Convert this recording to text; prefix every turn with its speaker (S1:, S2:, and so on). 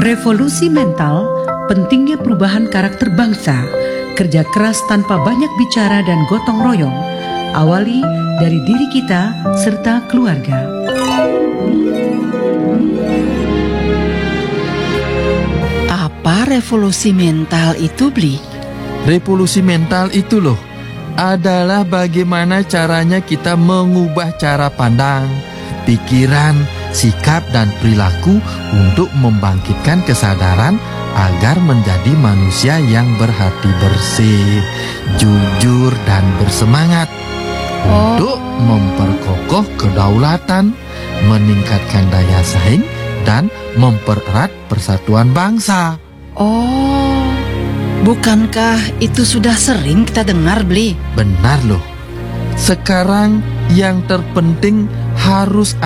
S1: Revolusi mental, pentingnya perubahan karakter bangsa, kerja keras tanpa banyak bicara dan gotong royong, awali dari diri kita serta keluarga.
S2: Apa revolusi mental itu, Bli?
S3: Revolusi mental itu loh, adalah bagaimana caranya kita mengubah cara pandang, pikiran, sikap dan perilaku untuk membangkitkan kesadaran agar menjadi manusia yang berhati bersih, jujur dan bersemangat untuk memperkokoh kedaulatan, meningkatkan daya saing dan mempererat persatuan bangsa.
S2: Oh, bukankah itu sudah sering kita dengar, Bli?
S3: Benar loh. Sekarang yang terpenting harus